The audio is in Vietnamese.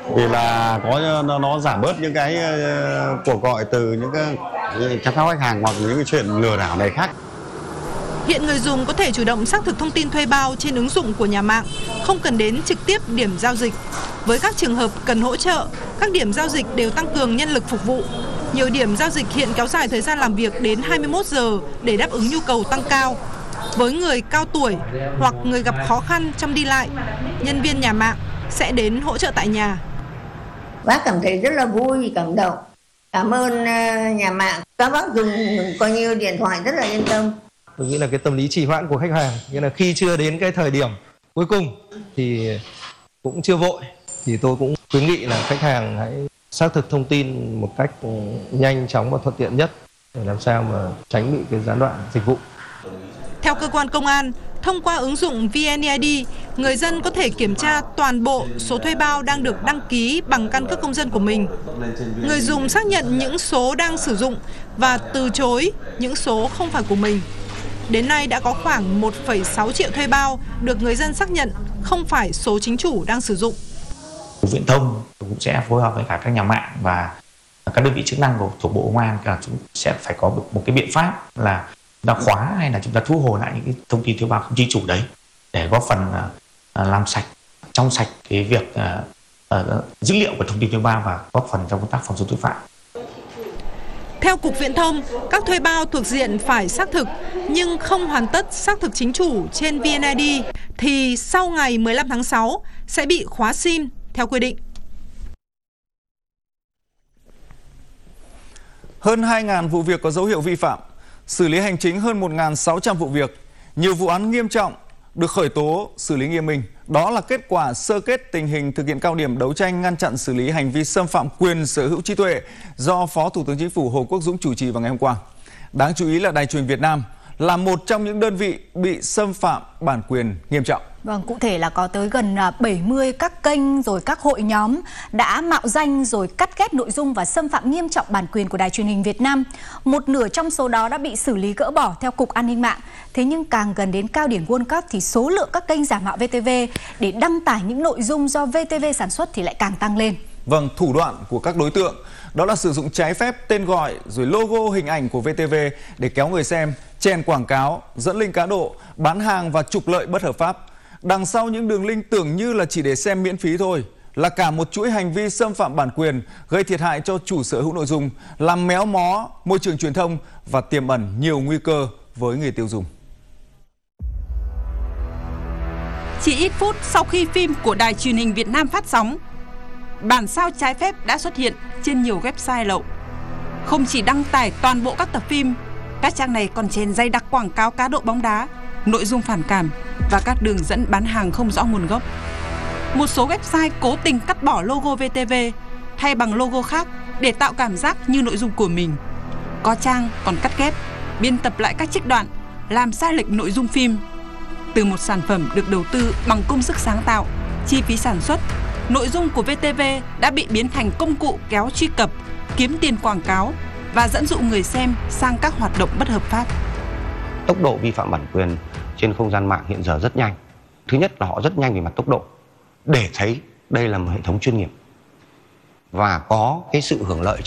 Vì là có nó giảm bớt những cái cuộc gọi từ những cái chăm sóc khách hàng hoặc những cái chuyện lừa đảo này khác. Hiện người dùng có thể chủ động xác thực thông tin thuê bao trên ứng dụng của nhà mạng, không cần đến trực tiếp điểm giao dịch. Với các trường hợp cần hỗ trợ, các điểm giao dịch đều tăng cường nhân lực phục vụ. Nhiều điểm giao dịch hiện kéo dài thời gian làm việc đến 21 giờ để đáp ứng nhu cầu tăng cao. Với người cao tuổi hoặc người gặp khó khăn trong đi lại, nhân viên nhà mạng sẽ đến hỗ trợ tại nhà. Bác cảm thấy rất là vui, cảm động. Cảm ơn nhà mạng. Các bác dùng coi như điện thoại rất là yên tâm. Tôi nghĩ là cái tâm lý trì hoãn của khách hàng, nghĩa là khi chưa đến cái thời điểm cuối cùng thì cũng chưa vội, thì tôi cũng khuyến nghị là khách hàng hãy xác thực thông tin một cách nhanh chóng và thuận tiện nhất để làm sao mà tránh bị cái gián đoạn dịch vụ. Theo cơ quan công an, thông qua ứng dụng VNeID, người dân có thể kiểm tra toàn bộ số thuê bao đang được đăng ký bằng căn cước công dân của mình. Người dùng xác nhận những số đang sử dụng và từ chối những số không phải của mình. Đến nay đã có khoảng 1,6 triệu thuê bao được người dân xác nhận không phải số chính chủ đang sử dụng. Viễn thông cũng sẽ phối hợp với cả các nhà mạng và các đơn vị chức năng thuộc Bộ Công an, chúng sẽ phải có một cái biện pháp là chúng ta khóa hay là chúng ta thu hồi lại những cái thông tin thuê bao không chính chủ đấy để góp phần làm sạch, trong sạch cái việc dữ liệu của thông tin thuê bao và góp phần trong công tác phòng chống tội phạm. Theo Cục Viễn thông, các thuê bao thuộc diện phải xác thực nhưng không hoàn tất xác thực chính chủ trên VNeID thì sau ngày 15 tháng 6 sẽ bị khóa SIM theo quy định. Hơn 2.000 vụ việc có dấu hiệu vi phạm, xử lý hành chính hơn 1.600 vụ việc, nhiều vụ án nghiêm trọng được khởi tố, xử lý nghiêm minh. Đó là kết quả sơ kết tình hình thực hiện cao điểm đấu tranh ngăn chặn xử lý hành vi xâm phạm quyền sở hữu trí tuệ do Phó Thủ tướng Chính phủ Hồ Quốc Dũng chủ trì vào ngày hôm qua. Đáng chú ý là Đài Truyền Việt Nam là một trong những đơn vị bị xâm phạm bản quyền nghiêm trọng. Vâng, cụ thể là có tới gần 70 các kênh rồi các hội nhóm đã mạo danh rồi cắt ghép nội dung và xâm phạm nghiêm trọng bản quyền của Đài Truyền hình Việt Nam. Một nửa trong số đó đã bị xử lý gỡ bỏ theo Cục An ninh mạng. Thế nhưng càng gần đến cao điểm World Cup thì số lượng các kênh giả mạo VTV để đăng tải những nội dung do VTV sản xuất thì lại càng tăng lên. Vâng, thủ đoạn của các đối tượng đó là sử dụng trái phép tên gọi rồi logo hình ảnh của VTV để kéo người xem, chèn quảng cáo, dẫn link cá độ, bán hàng và trục lợi bất hợp pháp. Đằng sau những đường link tưởng như là chỉ để xem miễn phí thôi là cả một chuỗi hành vi xâm phạm bản quyền, gây thiệt hại cho chủ sở hữu nội dung, làm méo mó môi trường truyền thông và tiềm ẩn nhiều nguy cơ với người tiêu dùng. Chỉ ít phút sau khi phim của Đài Truyền hình Việt Nam phát sóng, bản sao trái phép đã xuất hiện trên nhiều website lậu. Không chỉ đăng tải toàn bộ các tập phim, các trang này còn chèn dày đặc quảng cáo cá độ bóng đá, nội dung phản cảm và các đường dẫn bán hàng không rõ nguồn gốc. Một số website cố tình cắt bỏ logo VTV thay bằng logo khác để tạo cảm giác như nội dung của mình. Có trang còn cắt ghép, biên tập lại các trích đoạn, làm sai lệch nội dung phim. Từ một sản phẩm được đầu tư bằng công sức sáng tạo, chi phí sản xuất, nội dung của VTV đã bị biến thành công cụ kéo truy cập, kiếm tiền quảng cáo và dẫn dụ người xem sang các hoạt động bất hợp pháp. Tốc độ vi phạm bản quyền trên không gian mạng hiện giờ rất nhanh. Thứ nhất là họ rất nhanh về mặt tốc độ để thấy đây là một hệ thống chuyên nghiệp và có cái sự hưởng lợi